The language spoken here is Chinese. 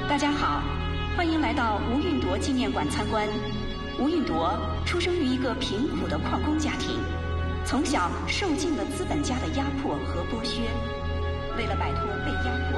大家好，欢迎来到吴运铎纪念馆参观。吴运铎出生于一个贫苦的矿工家庭，从小受尽了资本家的压迫和剥削。为了摆脱被压迫